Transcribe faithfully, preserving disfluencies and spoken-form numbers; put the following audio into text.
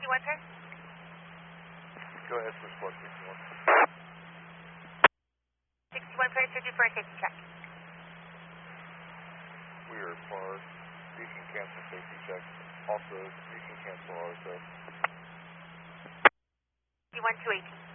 sixty-one, sir. Go ahead for squad sixty-one. sixty-one, clear to do for a safety check. We are far. You can cancel safety check. Also, you can cancel R S O. sixty-one, two eighteen.